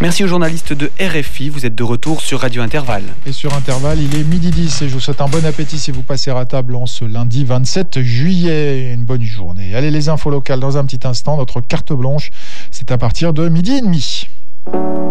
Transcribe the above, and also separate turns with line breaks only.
Merci aux journalistes de RFI. Vous êtes de retour sur Radio Intervalle.
Et sur Intervalle, il est 12h10 et je vous souhaite un bon appétit si vous passez à table en ce lundi 27 juillet. Une bonne journée. Allez, les infos locales dans un petit instant. Notre carte blanche, c'est à partir de 12h30.